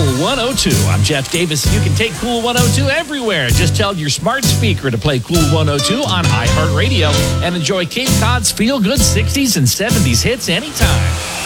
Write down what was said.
102. I'm Jeff Davis. You can take Cool 102 everywhere. Just tell your smart speaker to play Cool 102 on iHeartRadio and enjoy Cape Cod's feel-good 60s and 70s hits anytime.